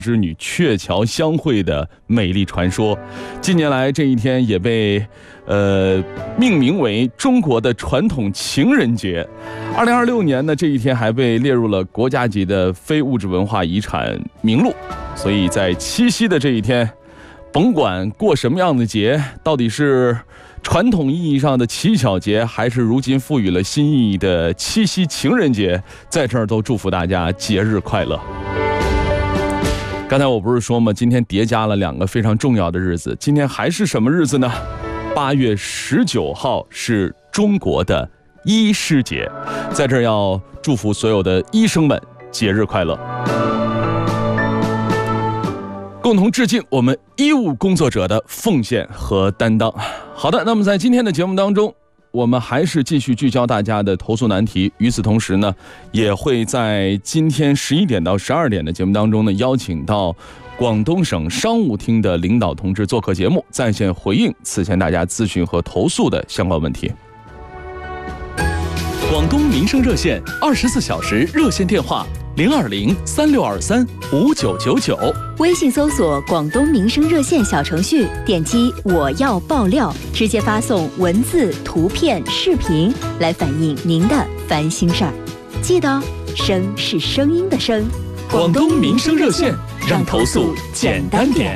织女鹊桥相会的美丽传说。近年来，这一天也被命名为中国的传统情人节。2026年呢，这一天还被列入了国家级的非物质文化遗产名录。所以在七夕的这一天，甭管过什么样的节，到底是传统意义上的乞巧节，还是如今赋予了新意义的七夕情人节，在这儿都祝福大家节日快乐。刚才我不是说吗？今天叠加了2个非常重要的日子。今天还是什么日子呢？8月19号是中国的医师节，在这儿要祝福所有的医生们节日快乐，共同致敬我们医务工作者的奉献和担当。好的，那么在今天的节目当中，我们还是继续聚焦大家的投诉难题。与此同时呢，也会在今天11点到12点的节目当中呢，邀请到广东省商务厅的领导同志做客节目，在线回应此前大家咨询和投诉的相关问题。 广东民生热线24小时热线电话02036235999， 微信搜索广东民生热线小程序，点击我要爆料，直接发送文字、图片、视频来反映您的烦心事儿。记得声是声音的声。 广东民生热线，让投诉简单点。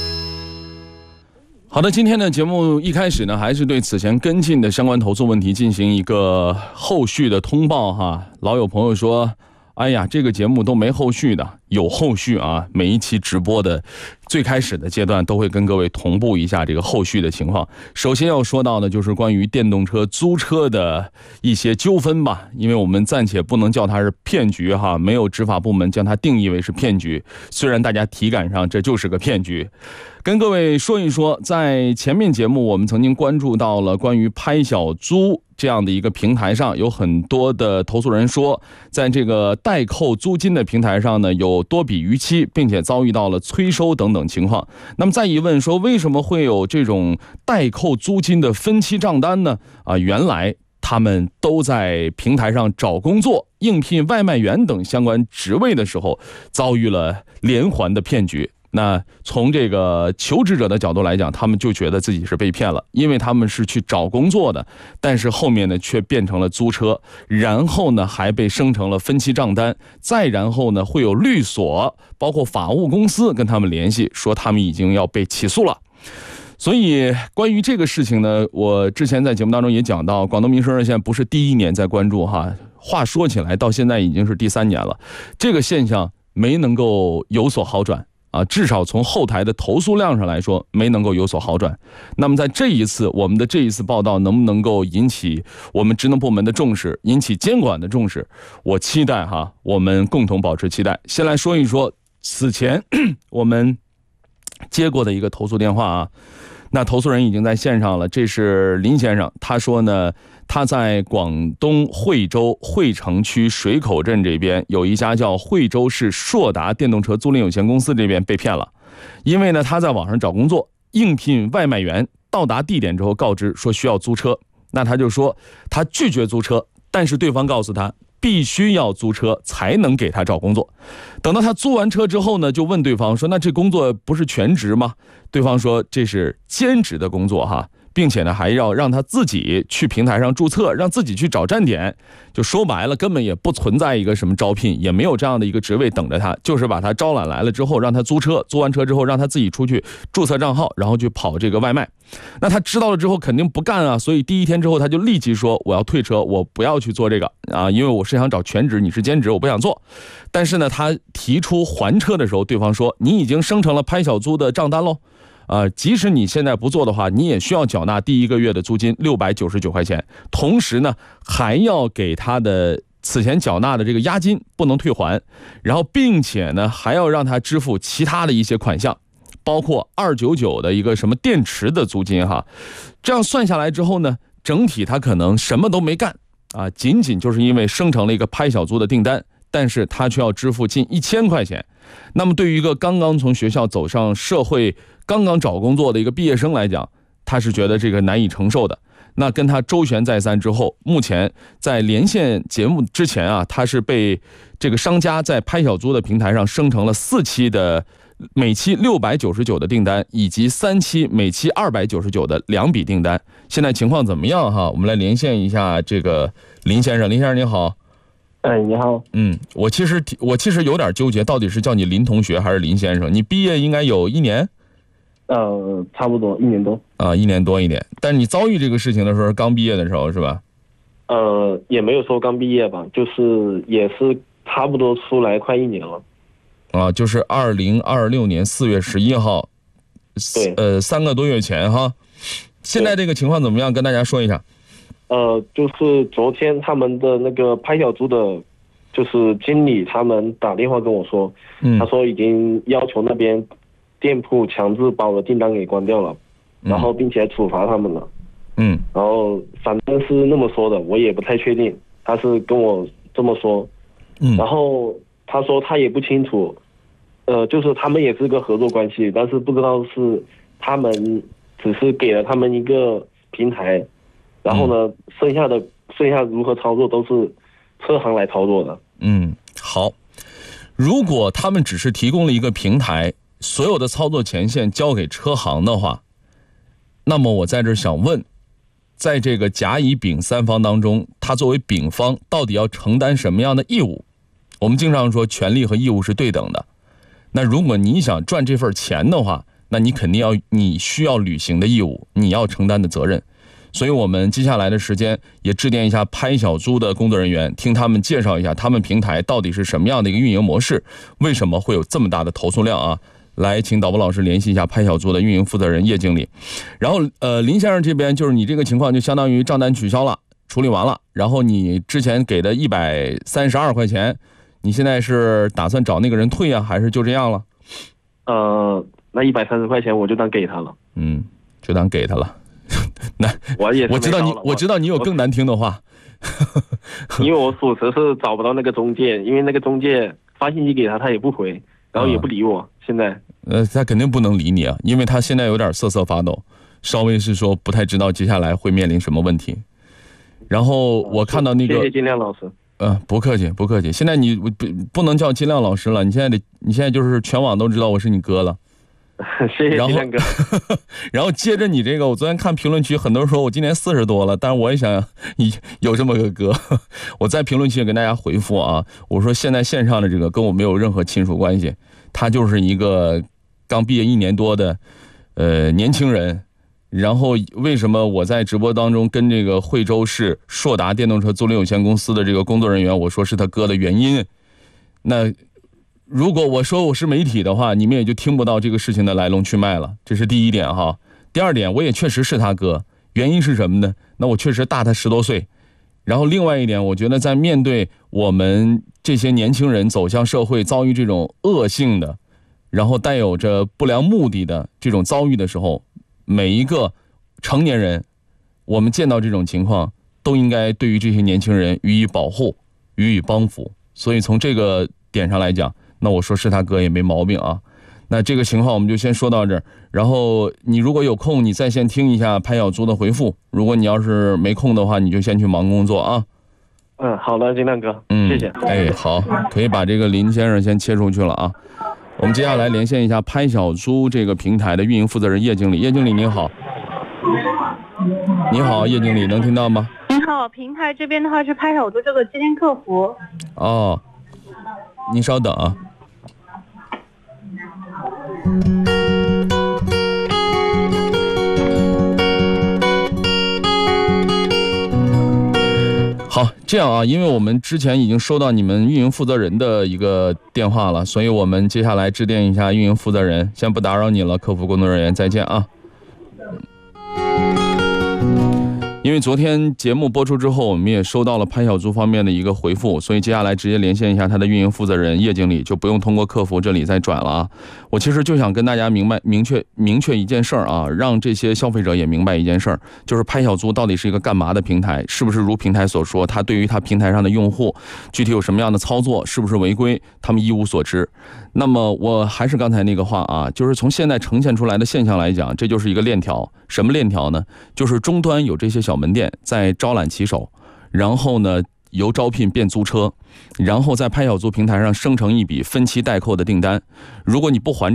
好的，今天的节目一开始呢，还是对此前跟进的相关投诉问题进行一个后续的通报哈。老有朋友说，哎呀，这个节目都没后续的，有后续啊！每一期直播的最开始的阶段都会跟各位同步一下这个后续的情况。首先要说到的就是关于电动车租车的一些纠纷吧，因为我们暂且不能叫它是骗局哈，没有执法部门将它定义为是骗局，虽然大家体感上这就是个骗局。跟各位说一说，在前面节目我们曾经关注到了关于拍小租这样的一个平台上，有很多的投诉人说，在这个代扣租金的平台上呢，有多笔逾期，并且遭遇到了催收等等情况。那么再一问说，为什么会有这种代扣租金的分期账单呢？原来他们都在平台上找工作、应聘外卖员等相关职位的时候，遭遇了连环的骗局。那从这个求职者的角度来讲，他们就觉得自己是被骗了，因为他们是去找工作的，但是后面呢却变成了租车，然后呢还被生成了分期账单，再然后呢会有律所包括法务公司跟他们联系，说他们已经要被起诉了。所以关于这个事情呢，我之前在节目当中也讲到，广东民生热线不是第1年在关注哈，话说起来到现在已经是第3年了，这个现象没能够有所好转至少从后台的投诉量上来说没能够有所好转。那么在我们的这一次报道能不能够引起我们职能部门的重视，引起监管的重视，我期待哈，我们共同保持期待。先来说一说此前我们接过的一个投诉电话啊，那投诉人已经在线上了，这是林先生，他说呢，他在广东惠州惠城区水口镇这边有一家叫惠州市硕达电动车租赁有限公司这边被骗了。因为呢他在网上找工作，应聘外卖员，到达地点之后告知说需要租车，那他就说他拒绝租车，但是对方告诉他必须要租车才能给他找工作。等到他租完车之后呢，就问对方说，那这工作不是全职吗？对方说这是兼职的工作哈，并且呢还要让他自己去平台上注册，让自己去找站点，就说白了根本也不存在一个什么招聘，也没有这样的一个职位等着他，就是把他招揽来了之后让他租车，租完车之后让他自己出去注册账号，然后去跑这个外卖。那他知道了之后肯定不干啊，所以第一天之后他就立即说我要退车，我不要去做这个啊，因为我是想找全职，你是兼职，我不想做。但是呢他提出还车的时候，对方说你已经生成了拍小租的账单喽，即使你现在不做的话，你也需要缴纳第1个月的租金699块钱，同时呢还要给他的此前缴纳的这个押金不能退还，然后并且呢还要让他支付其他的一些款项，包括299的一个什么电池的租金哈。这样算下来之后呢，整体他可能什么都没干啊，仅仅就是因为生成了一个拍小租的订单，但是他却要支付近1000块钱。那么对于一个刚刚从学校走上社会，刚刚找工作的一个毕业生来讲，他是觉得这个难以承受的。 那跟他周旋再三之后，目前在连线节目之前啊，他是被这个商家在拍小猪的平台上生成了4期的每期699的订单，以及3期每期299的2笔订单。现在情况怎么样哈？我们来连线一下这个林先生。林先生你好。 哎，你好。 我其实有点纠结，到底是叫你林同学还是林先生？你毕业应该有1年？ 差不多1年多。 1年多一点。但是你遭遇这个事情的时候，刚毕业的时候是吧？ 也没有说刚毕业吧，就是也是差不多出来快1年了。 就是2026年4月11号， 对 ，3个多月前哈。现在这个情况怎么样？跟大家说一下。 就是昨天他们的那个拍小猪的，就是经理他们打电话跟我说，他说已经要求那边店铺强制把我的订单给关掉了，然后并且处罚他们了。然后反正是那么说的，我也不太确定，他是跟我这么说。然后他说他也不清楚，就是他们也是个合作关系，但是不知道是他们只是给了他们一个平台，然后呢，剩下如何操作都是车行来操作的。 好，如果他们只是提供了一个平台，所有的操作前线交给车行的话，那么我在这想问，在这个甲乙丙3方当中，他作为丙方到底要承担什么样的义务？我们经常说权利和义务是对等的。那如果你想赚这份钱的话，那你肯定你需要履行的义务，你要承担的责任。所以我们接下来的时间也致电一下拍小猪的工作人员，听他们介绍一下他们平台到底是什么样的一个运营模式，为什么会有这么大的投诉量啊？来，请导播老师联系一下拍小猪的运营负责人叶经理。然后林先生这边就是你这个情况就相当于账单取消了，处理完了，然后你之前给的132块钱，你现在是打算找那个人退啊，还是就这样了？ 那130块钱我就当给他了。 就当给他了。那我知道你有更难听的话。 因为我属实是找不到那个中介，因为那个中介发信息给他，他也不回，然后也不理我。现在他肯定不能理你啊，因为他现在有点瑟瑟发抖，稍微是说不太知道接下来会面临什么问题。然后我看到那个， 谢谢金亮老师。 不客气不客气。现在你不能叫金亮老师了，你现在就是全网都知道我是你哥了。 谢谢金亮哥。 然后接着你这个，我昨天看评论区，很多人说我今年40多了，但是我也想有这么个哥。我在评论区也跟大家回复啊，我说现在线上的这个跟我没有任何亲属关系，他就是一个刚毕业1年多的年轻人。然后为什么我在直播当中跟这个惠州市硕达电动车租赁有限公司的这个工作人员我说是他哥的原因，那如果我说我是媒体的话，你们也就听不到这个事情的来龙去脉了，这是第一点哈。第二点，我也确实是他哥，原因是什么呢？那我确实大他10多岁。然后另外一点，我觉得在面对我们这些年轻人走向社会，遭遇这种恶性的，然后带有着不良目的的这种遭遇的时候，每一个成年人，我们见到这种情况，都应该对于这些年轻人予以保护，予以帮扶。所以从这个点上来讲，那我说是他哥也没毛病啊。那这个情况我们就先说到这儿，然后你如果有空，你在线听一下拍小猪的回复。如果你要是没空的话，你就先去忙工作啊。 好的，金亮哥，谢谢。 好，可以把这个林先生先切出去了啊。我们接下来连线一下拍小猪这个平台的运营负责人叶经理。叶经理您好。你好，叶经理，能听到吗？ 您好，平台这边的话是拍小猪这个接听客服。 您稍等啊。好，这样啊，因为我们之前已经收到你们运营负责人的一个电话了，所以我们接下来致电一下运营负责人。先不打扰你了，客服工作人员，再见啊。因为昨天节目播出之后，我们也收到了拍小猪方面的一个回复，所以接下来直接连线一下他的运营负责人叶经理，就不用通过客服这里再转了啊。我其实就想跟大家明确一件事儿啊，让这些消费者也明白一件事儿，就是拍小猪到底是一个干嘛的平台，是不是如平台所说，他对于他平台上的用户具体有什么样的操作，是不是违规，他们一无所知。那么我还是刚才那个话啊，就是从现在呈现出来的现象来讲，这就是一个链条。什么链条呢？就是终端有这些小门店，再招揽骑手，然后呢由招聘变租车，然后在拍小租平台上生成一笔分期代扣的订单。如果你不还这